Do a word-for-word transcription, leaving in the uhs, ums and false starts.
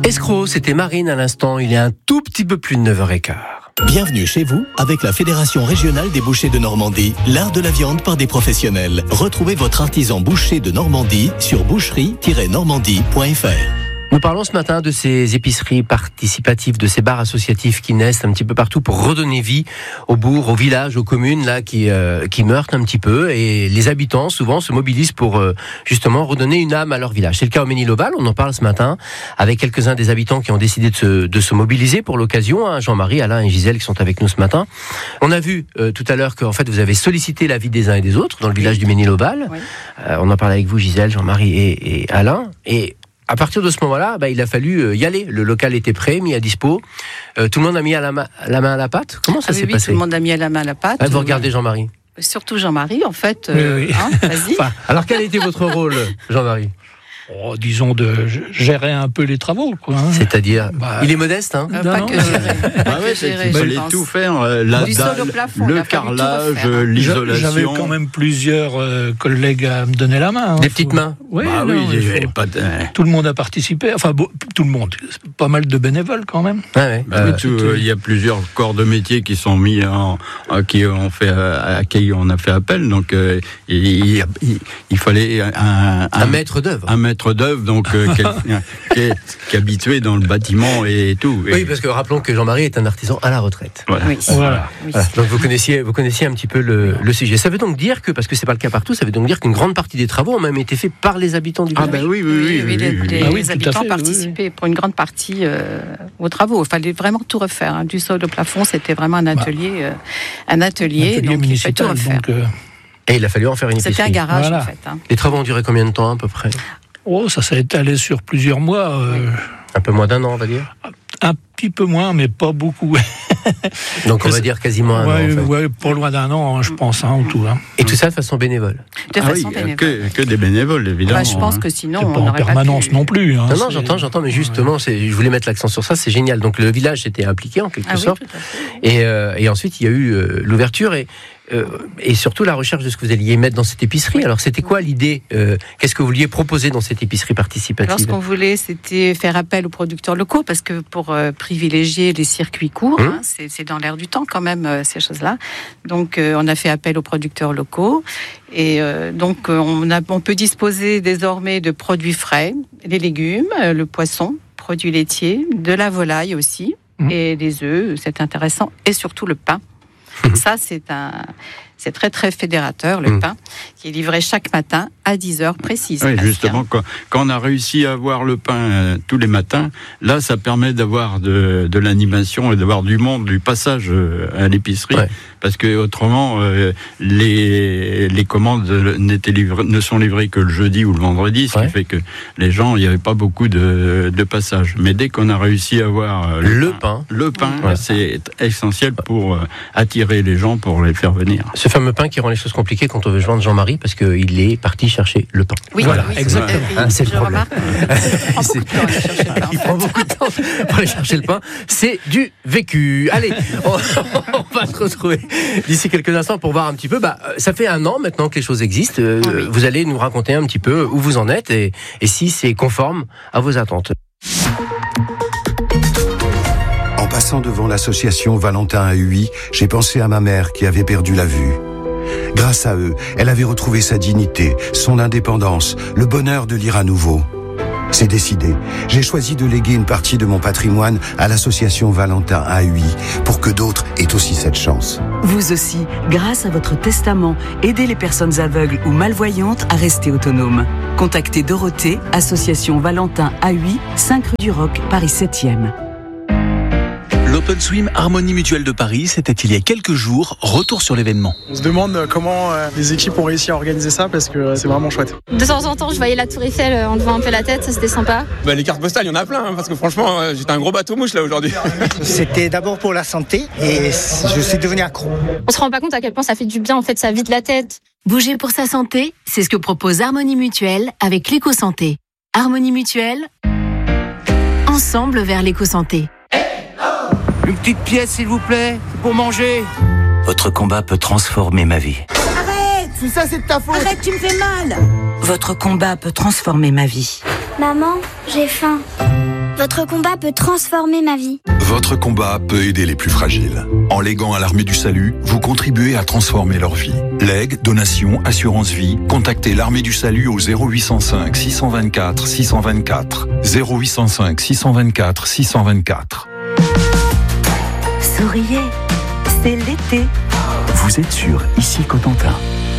Escroc, c'était Marine à l'instant, il est un tout petit peu plus de neuf heures quinze. Bienvenue chez vous avec la Fédération Régionale des Bouchers de Normandie, l'art de la viande par des professionnels. Retrouvez votre artisan boucher de Normandie sur boucherie tiret normandie point f r. Nous parlons ce matin de ces épiceries participatives, de ces bars associatifs qui naissent un petit peu partout pour redonner vie aux bourgs, aux villages, aux communes là qui euh, qui meurent un petit peu, et les habitants souvent se mobilisent pour euh, justement redonner une âme à leur village. C'est le cas au Ménil-Oval, on en parle ce matin avec quelques-uns des habitants qui ont décidé de se, de se mobiliser pour l'occasion, hein, Jean-Marie, Alain et Gisèle qui sont avec nous ce matin. On a vu euh, tout à l'heure qu'en fait vous avez sollicité l'avis des uns et des autres dans le village du Ménil-Oval. Oui. Euh, on en parle avec vous, Gisèle, Jean-Marie et, et Alain, et à partir de ce moment-là, bah, il a fallu y aller. Le local était prêt, mis à dispo. Euh, tout le monde a mis à la, ma- la main à la pâte. Comment ça ah, s'est oui, passé ? Tout le monde a mis à la main à la pâte. Ah, vous regardez Jean-Marie ? Surtout Jean-Marie, en fait. Euh, oui, oui. Hein, vas-y. Enfin, alors, quel était votre rôle, Jean-Marie ? Oh, disons de gérer un peu les travaux, quoi. Hein. C'est-à-dire, bah, il est modeste, hein ? euh, Pas non, que gérer. Ah ouais, c'est qu'il fallait tout faire, euh, la Du sol dalle, au plafond, il le a fallu tout carrelage, refaire, hein. l'isolation. J'avais quand même plusieurs euh, collègues à me donner la main. Hein. Des Faut... petites mains ? Oui, bah non, oui, il il y avait faut... pas de... Tout le monde a participé. Enfin, bon, tout le monde. Pas mal de bénévoles, quand même. Ah ouais. Bah, euh, oui, tout, euh, il y a plusieurs corps de métier qui sont mis en, en qui ont fait à qui on a fait appel, donc euh, il, il, il, il fallait un, un, un maître d'œuvre. un maître d'œuvre, donc euh, quelqu'un qui est, qui est habitué dans le bâtiment et tout. Et... Oui, parce que rappelons que Jean-Marie est un artisan à la retraite. Voilà. Oui. Voilà. Oui. Voilà. Donc vous connaissiez, vous connaissiez un petit peu le, le sujet. Ça veut donc dire que, parce que c'est pas le cas partout, ça veut donc dire qu'une grande partie des travaux ont même été faits par les habitants du Ah village. ben oui, oui, oui. Oui, oui, les, oui, oui. les Ah oui, tout à habitants fait, participaient oui. pour une grande partie euh, aux travaux. Il fallait vraiment tout refaire. Hein. Du sol au plafond, c'était vraiment un atelier, euh, un atelier, Atelier donc il fallait tout municipal, refaire. donc... Euh... Et il a fallu en faire une épicerie. C'était un garage, Voilà. en fait. Hein. Les travaux ont duré combien de temps, à peu près ? Oh, ça s'est étalé sur plusieurs mois. Euh... Un peu moins d'un an, on va dire. Un petit peu moins, mais pas beaucoup. Donc on va dire quasiment un ouais, an. En fait. ouais, pour loin d'un an, je pense, hein, en tout. Hein. Et tout ça de façon bénévole. De Ah façon oui, bénévole. que, que des bénévoles, évidemment. Bah, je pense hein. que sinon, C'est on pas en n'aurait permanence pas pu... non plus. Hein, Non, non, c'est... j'entends, j'entends, mais justement, c'est, je voulais mettre l'accent sur ça, c'est génial. Donc le village s'était impliqué en quelque Ah oui, sorte, tout à fait. et, euh, et ensuite il y a eu euh, l'ouverture et, euh, et surtout la recherche de ce que vous alliez mettre dans cette épicerie. Alors c'était quoi l'idée euh, Qu'est-ce que vous vouliez proposer dans cette épicerie participative ? Alors, ce qu'on voulait, c'était faire appel aux producteurs locaux, parce que pour euh, privilégier les circuits courts, Mmh. hein, c'est, c'est dans l'air du temps quand même, euh, ces choses-là. Donc, euh, on a fait appel aux producteurs locaux. Et euh, donc, euh, on, a, on peut disposer désormais de produits frais, les légumes, euh, le poisson, produits laitiers, de la volaille aussi, Mmh. et les œufs, c'est intéressant, et surtout le pain. Mmh. Ça, c'est un... C'est très, très fédérateur, le Mmh. pain, qui est livré chaque matin à dix heures précises. Oui, Bastien. justement, quand, quand on a réussi à avoir le pain euh, tous les matins, là, ça permet d'avoir de, de l'animation et d'avoir du monde, du passage euh, à l'épicerie. Ouais. Parce que autrement, euh, les, les commandes n'étaient livrées, ne sont livrées que le jeudi ou le vendredi, ce Ouais. qui fait que les gens, il n'y avait pas beaucoup de, de passages. Mais dès qu'on a réussi à avoir euh, Le pain. le pain, Ouais. c'est essentiel pour euh, attirer les gens, pour les faire venir. Ce fameux pain qui rend les choses compliquées quand on veut joindre Jean-Marie parce qu'il est parti chercher le pain. Oui, Voilà, oui, exactement. oui, Ah, c'est le je problème. remarque, il prend beaucoup de temps à aller chercher le pain, en Il fait. prend beaucoup de temps pour aller chercher le pain. C'est du vécu. Allez, on, on va se retrouver d'ici quelques instants pour voir un petit peu. Bah, ça fait un an maintenant que les choses existent. Euh, Ah oui. Vous allez nous raconter un petit peu où vous en êtes et, et si c'est conforme à vos attentes. En passant devant l'association Valentin à Huy, j'ai pensé à ma mère qui avait perdu la vue. Grâce à eux, elle avait retrouvé sa dignité, son indépendance, le bonheur de lire à nouveau. C'est décidé. J'ai choisi de léguer une partie de mon patrimoine à l'association Valentin à Huy pour que d'autres aient aussi cette chance. Vous aussi, grâce à votre testament, aidez les personnes aveugles ou malvoyantes à rester autonomes. Contactez Dorothée, association Valentin à Huy, cinq rue du Roc, Paris septième. L'Open Swim Harmonie Mutuelle de Paris, c'était il y a quelques jours. Retour sur l'événement. On se demande comment euh, les équipes ont réussi à organiser ça parce que euh, c'est vraiment chouette. De temps en temps, je voyais la Tour Eiffel en levant un peu la tête, ça c'était sympa. Bah, les cartes postales, il y en a plein, hein, parce que franchement, euh, j'étais un gros bateau mouche là aujourd'hui. C'était d'abord pour la santé et je suis devenu accro. On se rend pas compte à quel point ça fait du bien, en fait, ça vide la tête. Bouger pour sa santé, c'est ce que propose Harmonie Mutuelle avec l'éco-santé. Harmonie Mutuelle, ensemble vers l'éco-santé. Une petite pièce, s'il vous plaît, pour manger. Votre combat peut transformer ma vie. Arrête! Tout ça, c'est de ta faute! Arrête, tu me fais mal! Votre combat peut transformer ma vie. Maman, j'ai faim. Votre combat peut transformer ma vie. Votre combat peut aider les plus fragiles. En léguant à l'Armée du Salut, vous contribuez à transformer leur vie. Legs, donations, assurance vie, contactez l'Armée du Salut au zéro huit cent cinq six cent vingt-quatre six cent vingt-quatre. zéro huit cent cinq six cent vingt-quatre six cent vingt-quatre. Souriez, c'est l'été. Vous êtes sur Ici Cotentin.